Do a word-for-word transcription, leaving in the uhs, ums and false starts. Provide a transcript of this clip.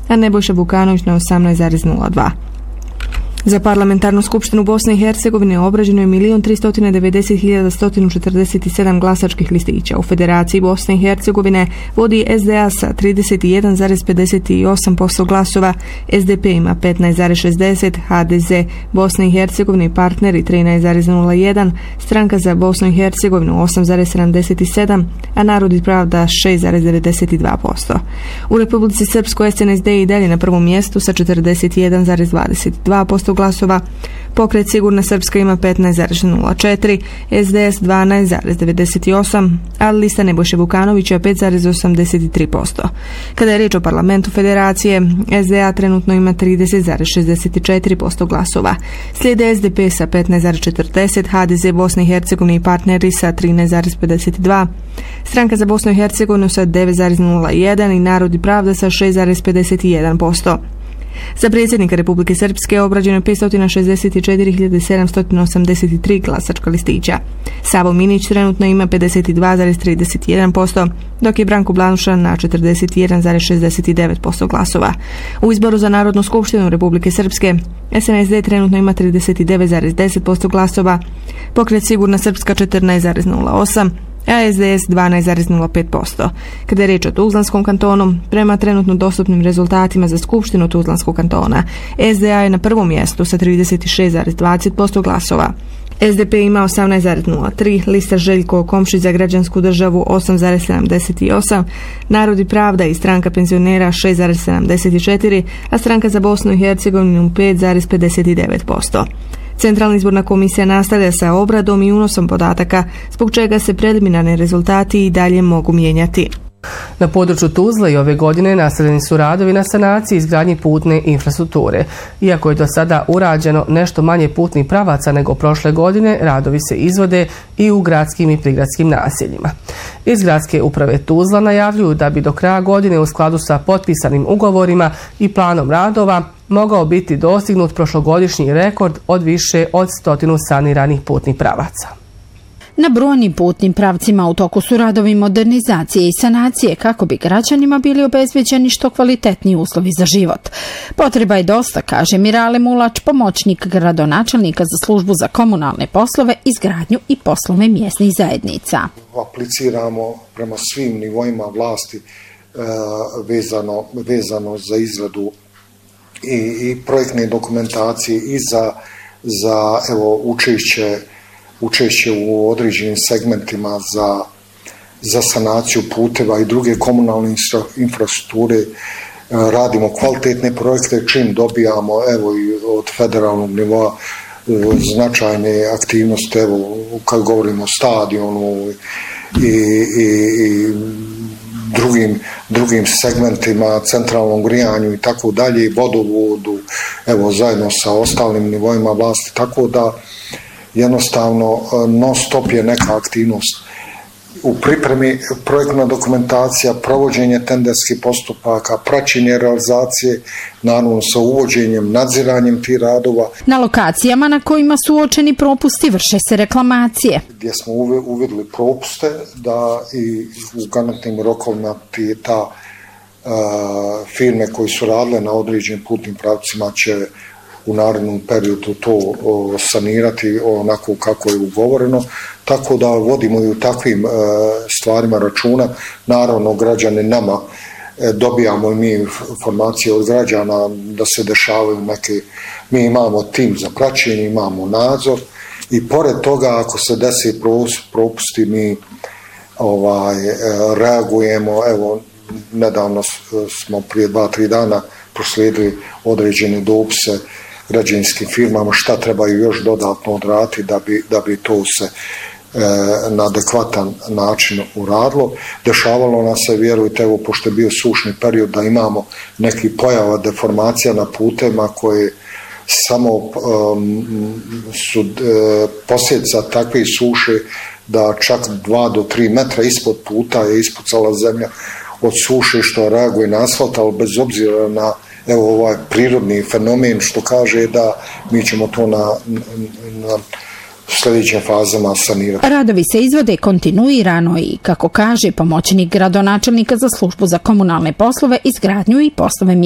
a Nebojša Vukanović na osamnaest zarez nula dva. Za parlamentarnu skupštinu Bosne i Hercegovine obrađeno je milion tristo devedeset hiljada sto četrdeset sedam glasačkih listića. U Federaciji Bosne i Hercegovine vodi S D A sa trideset jedan zarez pedeset osam posto glasova, S D P ima petnaest zarez šezdeset, H D Z Bosne i Hercegovine i partneri trinaest zarez nula jedan, Stranka za Bosnu i Hercegovinu osam zarez sedamdeset sedam, a Narod i pravda šest zarez devedeset dva posto. U Republici Srpskoj S N S D i dalje na prvom mjestu sa četrdeset jedan zarez dvadeset dva posto glasova, Pokret Sigurna Srpska ima petnaest zarez nula četiri, S D S dvanaest zarez devedeset osam, a lista Nebojše Vukanovića pet zarez osamdeset tri posto. Kada je riječ o parlamentu Federacije, S D A trenutno ima trideset zarez šezdeset četiri posto glasova. Slijede S D P sa petnaest zarez četrdeset, H D Z Bosne i Hercegovine i partneri sa trinaest zarez pedeset dva, Stranka za Bosnu i Hercegovinu sa devet zarez nula jedan i Narod i pravda sa šest zarez pedeset jedan posto. Za predsjednika Republike Srpske obrađeno je petsto šezdeset četiri hiljade sedamsto osamdeset tri glasačka listića. Savo Minić trenutno ima pedeset dva zarez trideset jedan posto, dok je Branko Blanuša na četrdeset jedan zarez šezdeset devet posto glasova. U izboru za Narodnu skupštinu Republike Srpske S N S D trenutno ima trideset devet zarez deset posto glasova, Pokret Sigurna Srpska četrnaest zarez nula osam, a S D S dvanaest zarez nula pet posto. Kada je riječ o Tuzlanskom kantonu, prema trenutno dostupnim rezultatima za Skupštinu Tuzlanskog kantona, S D A je na prvom mjestu sa trideset šest zarez dvadeset posto glasova. S D P ima osamnaest zarez nula tri, lista Željko Komšić za građansku državu osam zarez sedamdeset osam, Narod i pravda i Stranka penzionera šest zarez sedamdeset četiri, a Stranka za Bosnu i Hercegovinu pet zarez pedeset devet posto. Centralna izborna komisija nastavlja sa obradom i unosom podataka, zbog čega se preliminarni rezultati i dalje mogu mijenjati. Na području Tuzle i ove godine nastavljeni su radovi na sanaciji i izgradnji putne infrastrukture. Iako je do sada urađeno nešto manje putnih pravaca nego prošle godine, radovi se izvode i u gradskim i prigradskim naseljima. Iz gradske uprave Tuzla najavljuju da bi do kraja godine u skladu sa potpisanim ugovorima i planom radova mogao biti dostignut prošlogodišnji rekord od više od stotinu saniranih putnih pravaca. Na brojnim putnim pravcima u toku su radovi modernizacije i sanacije kako bi građanima bili obezbeđeni što kvalitetniji uslovi za život. Potreba je dosta, kaže Mirale Mulač, pomoćnik gradonačelnika za službu za komunalne poslove, izgradnju i poslove mjesnih zajednica. Apliciramo prema svim nivoima vlasti e, vezano, vezano za izradu i, i projektne dokumentacije i za, za evo, učešće učešće u određenim segmentima za, za sanaciju puteva i druge komunalne infrastrukture. Radimo kvalitetne projekte, čim dobijamo evo i od federalnog nivoa značajne aktivnosti, evo kad govorimo o stadionu i, i, i drugim, drugim segmentima, centralnom grijanju i tako dalje, vodovodu, evo zajedno sa ostalim nivoima vlasti, tako da jednostavno non stop je neka aktivnost. U pripremi projektna dokumentacija, provođenje tenderskih postupaka, praćenje realizacije, naravno sa uvođenjem, nadziranjem tih radova. Na lokacijama na kojima su uočeni propusti vrše se reklamacije. Gdje smo uvidjeli propuste da i u garantnim rokovima ta uh, firme koji su radile na određenim putnim pravcima će u narednom periodu to o, sanirati onako kako je ugovoreno, tako da vodimo i u takvim e, stvarima računa. Naravno, građani nama e, dobijamo i mi informacije od građana da se dešavaju neke, mi imamo tim za praćenje, imamo nadzor i pored toga ako se desi propusti mi ovaj, e, reagujemo. Evo, nedavno smo prije dva, tri dana proslijedili određene dopise građevinskim firmama šta trebaju još dodatno odraditi da bi, da bi to se e, na adekvatan način uradilo. Dešavalo nas se, vjerujte, evo, pošto je bio sušni period, da imamo neki pojava deformacija na putevima koje samo um, su e, posljedica takve suše da čak dva do tri metra ispod puta je ispucala zemlja od suše što reaguje na asfalt, ali bez obzira na evo ovaj prirodni fenomen što kaže da mi ćemo to na, na sljedećim fazama sanirati. Radovi se izvode kontinuirano i, kako kaže pomoćnik gradonačelnika za službu za komunalne poslove, izgradnju i poslove